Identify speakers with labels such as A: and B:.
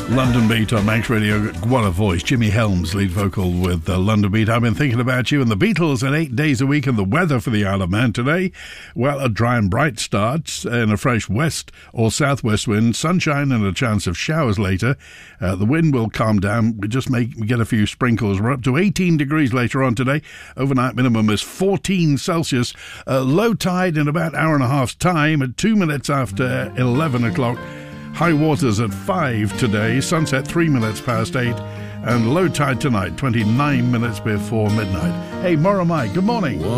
A: London Beat on Manx Radio. What a voice. Jimmy Helms, lead vocal with London Beat. I've been thinking about you and the Beatles and 8 days a week and the weather for the Isle of Man today. Well, a dry and bright start and a fresh west or southwest wind, sunshine and a chance of showers later. The wind will calm down. We just get a few sprinkles. We're up to 18 degrees later on today. Overnight minimum is 14 Celsius. Low tide in about an hour and a half's time at 2 minutes after 11 o'clock. High waters at 5 today, sunset 3 minutes past 8, and low tide tonight, 29 minutes before midnight. Hey, Mora Mike, good morning.